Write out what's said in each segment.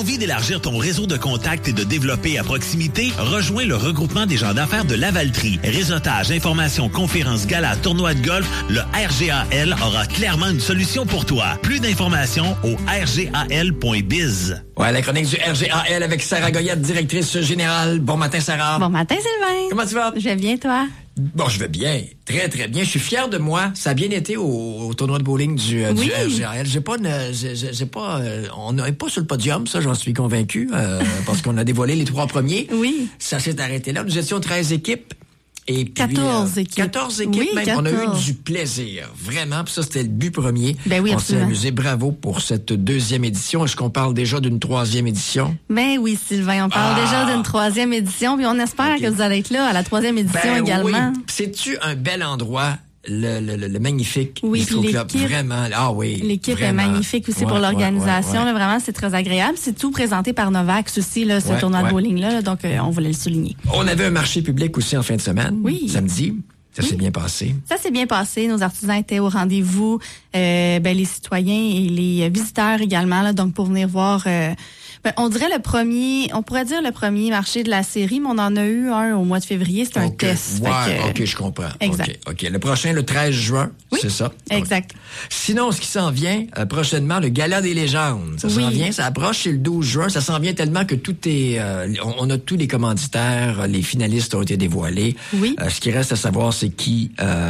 Envie d'élargir ton réseau de contacts et de développer à proximité? Rejoins le regroupement des gens d'affaires de Lavaltrie. Réseautage, information, conférences, galas, tournois de golf, le RGAL aura clairement une solution pour toi. Plus d'informations au rgal.biz. Ouais, la chronique du RGAL avec Sarah Goyette, directrice générale. Bon matin, Sarah. Bon matin, Sylvain. Comment tu vas? Je vais bien, toi? Bon, je vais bien. Très, très bien. Je suis fier de moi. Ça a bien été au tournoi de bowling du RGAL. On n'est pas sur le podium, ça, j'en suis convaincu, parce qu'on a dévoilé les 3 premiers. Oui. Ça s'est arrêté là. Nous étions 13 équipes. Et puis, 14 équipes. 14 équipes, oui, même. 14. On a eu du plaisir. Vraiment. Puis ça, c'était le but premier. Ben oui, on absolument. s'est amusé. Bravo pour cette 2e édition. Est-ce qu'on parle déjà d'une 3e édition? Ben oui, Sylvain. On parle déjà d'une 3e édition. Puis on espère que vous allez être là à la 3e édition également. Oui. C'est-tu un bel endroit? Le magnifique Bistro Club, vraiment. Ah oui. L'équipe vraiment. est magnifique aussi pour l'organisation. Ouais. Là, vraiment, c'est très agréable. C'est tout présenté par Novax aussi, là, ce tournoi de bowling-là. Là, donc, on voulait le souligner. On avait un marché public aussi en fin de semaine. Oui. Samedi. Ça s'est bien passé. Ça s'est bien passé. Nos artisans étaient au rendez-vous. Les citoyens et les visiteurs également. Là, donc, pour venir voir... on pourrait dire le premier marché de la série, mais on en a eu un au mois de février. C'est un test. OK, je comprends. Exact. OK. Le prochain, le 13 juin, c'est ça? Exact. Sinon, ce qui s'en vient prochainement, le Gala des légendes. Ça s'en vient, ça approche, c'est le 12 juin. Ça s'en vient tellement que tout est... on a tous les commanditaires, les finalistes ont été dévoilés. Oui. Ce qui reste à savoir, c'est qui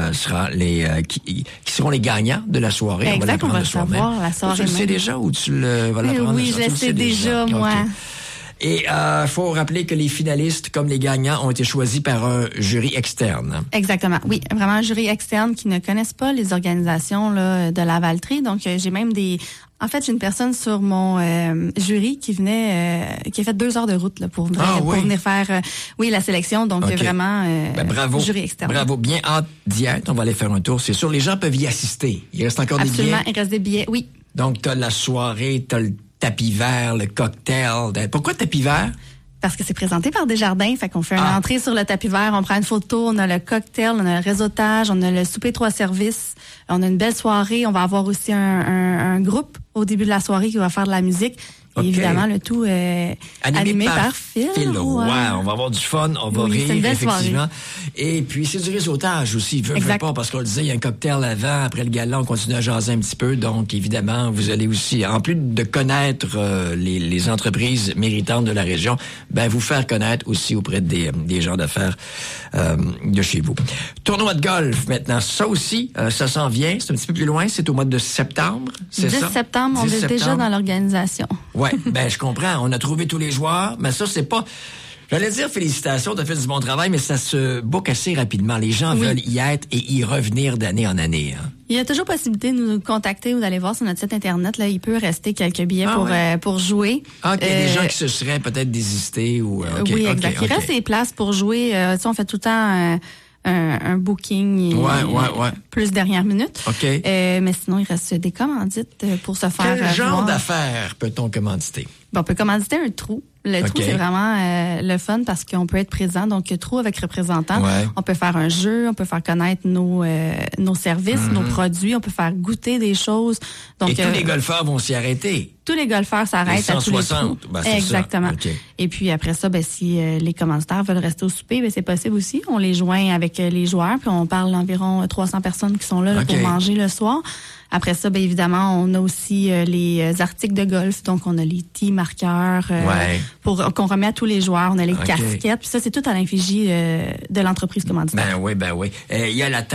seront les gagnants de la soirée. Exact, on va le savoir la soirée. Tu le sais déjà ou tu vas l'apprendre? Oui, je le sais déjà, moi. Okay. Et faut rappeler que les finalistes, comme les gagnants, ont été choisis par un jury externe. Exactement. Oui, vraiment un jury externe qui ne connaissent pas les organisations là, de Lavaltrie. Donc, j'ai même j'ai une personne sur mon jury qui a fait 2 heures de route là, pour venir faire la sélection. Donc, vraiment, bravo, jury externe. Bravo. Bien hâte d'y être. On va aller faire un tour. C'est sûr, les gens peuvent y assister. Il reste encore des billets. Absolument, il reste des billets, oui. Donc, t'as la soirée, t'as le tapis vert, le cocktail. Pourquoi tapis vert? Parce que c'est présenté par Desjardins. Fait qu'on fait une entrée sur le tapis vert, on prend une photo, on a le cocktail, on a le réseautage, on a le souper 3 services. On a une belle soirée. On va avoir aussi un groupe au début de la soirée qui va faire de la musique. Et évidemment, le tout animé par Phil Roy. On va avoir du fun, on va rire, effectivement. Et puis, c'est du réseautage aussi. Veux pas, parce qu'on le disait, il y a un cocktail avant, après le gala, on continue à jaser un petit peu. Donc, évidemment, vous allez aussi, en plus de connaître les entreprises méritantes de la région, vous faire connaître aussi auprès des gens d'affaires de chez vous. Tournoi de golf, maintenant. Ça aussi, ça s'en vient. C'est un petit peu plus loin. C'est au mois de septembre, c'est 10 ça? septembre, on est déjà dans l'organisation. Ouais, je comprends. On a trouvé tous les joueurs, mais ça, c'est pas... J'allais dire félicitations, t'as fait du bon travail, mais ça se boucle assez rapidement. Les gens veulent y être et y revenir d'année en année. Hein. Il y a toujours possibilité de nous contacter ou d'aller voir sur notre site Internet. Là, il peut rester quelques billets pour jouer. Ah, il y a des gens qui se seraient peut-être désistés ou... oui, exact. Il reste des places pour jouer. On fait tout le temps... un booking plus dernière minute. Okay. Mais sinon, il reste des commandites pour se faire Quel genre voir. d'affaires peut-on commanditer? On peut commanditer un trou. Le trou, c'est vraiment le fun parce qu'on peut être présent. Donc, trou avec représentant. Ouais. On peut faire un jeu, on peut faire connaître nos services, nos produits, on peut faire goûter des choses. Donc, et tous les golfeurs vont s'y arrêter. Tous les golfeurs s'arrêtent à tous les trous. Exactement. Ça. Okay. Et puis après ça, si les commanditaires veulent rester au souper, c'est possible aussi. On les joint avec les joueurs, puis on parle d'environ 300 personnes qui sont là pour manger le soir. Après ça, évidemment, on a aussi les articles de golf. Donc, on a les tee marqueurs qu'on remet à tous les joueurs. On a les casquettes. Puis ça, c'est tout à l'infégie de l'entreprise commanditaire. Ben oui. Il y a la